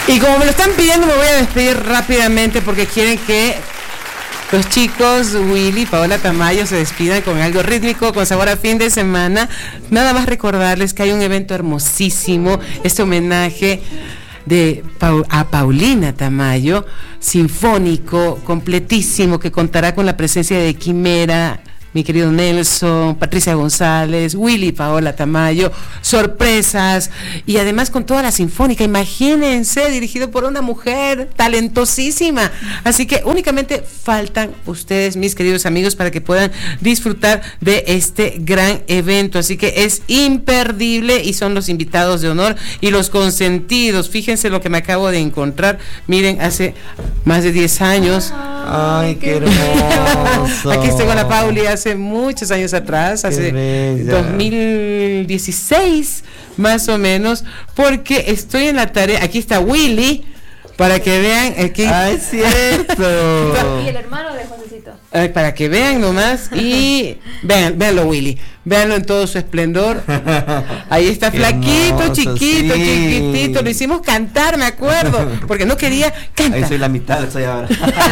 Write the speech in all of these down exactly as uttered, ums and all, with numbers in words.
Y como me lo están pidiendo, me voy a despedir rápidamente porque quieren que los chicos Willy y Paola Tamayo se despidan con algo rítmico, con sabor a fin de semana. Nada más recordarles que hay un evento hermosísimo, este homenaje de a Paulina Tamayo, sinfónico, completísimo, que contará con la presencia de Quimera, mi querido Nelson, Patricia González, Willy y Paola Tamayo, sorpresas, y además con toda la sinfónica, imagínense, dirigido por una mujer talentosísima. Así que únicamente faltan ustedes, mis queridos amigos, para que puedan disfrutar de este gran evento. Así que es imperdible y son los invitados de honor y los consentidos. Fíjense lo que me acabo de encontrar. Miren, hace más de diez años. Ay, qué hermoso. Aquí estoy con la Pauli hace muchos años atrás, hace dos mil dieciséis más o menos, porque estoy en la tarea. Aquí está Willy, para que vean aquí. ¡Ay, es cierto! Y el hermano de Josecito. Eh, para que vean nomás y vean, véanlo Willy, véanlo en todo su esplendor. Ahí está, qué flaquito, hermoso, chiquito, sí. chiquitito. Lo hicimos cantar, me acuerdo, porque no quería cantar. Ahí soy la mitad, soy ahora.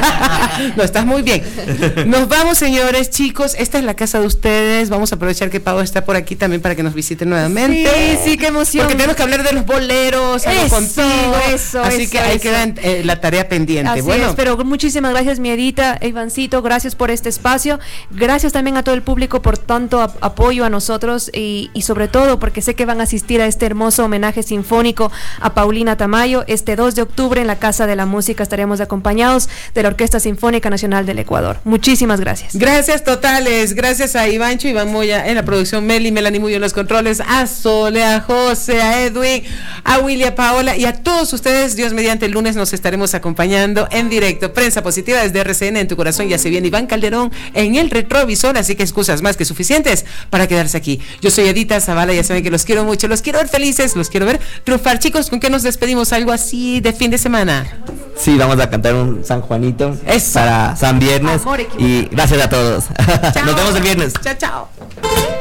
No, estás muy bien. Nos vamos, señores, chicos. Esta es la casa de ustedes. Vamos a aprovechar que Pau está por aquí también para que nos visiten nuevamente. Sí, sí, qué emoción. Porque tenemos que hablar de los boleros, algo Eso, contigo. eso, Así eso, que ahí eso. queda eh, la tarea pendiente. Así Bueno, es, pero muchísimas gracias, mi Edita, Ivancito, gracias por este espacio, gracias también a todo el público por tanto ap- apoyo a nosotros y, y sobre todo porque sé que van a asistir a este hermoso homenaje sinfónico a Paulina Tamayo este dos de octubre en la Casa de la Música. Estaremos acompañados de la Orquesta Sinfónica Nacional del Ecuador. Muchísimas gracias. gracias totales, gracias a Ivancho, Iván Moya en la producción, Meli, Melanie Muyo en los controles, a Sole, a José, a Edwin, a Willy, a Paola y a todos ustedes. Dios mediante, el lunes nos estaremos acompañando en directo. Prensa Positiva desde R C N, en tu corazón ya se viene Iván Calderón en el retrovisor, así que excusas más que suficientes para quedarse aquí. Yo soy Edita Zavala, ya saben que los quiero mucho, los quiero ver felices, los quiero ver triunfar. Chicos, ¿con qué nos despedimos? Algo así de fin de semana. Sí, vamos a cantar un San Juanito Eso. para San Viernes. Amor equivocado. Y gracias a todos. Chao. Nos vemos el viernes. Chao, chao.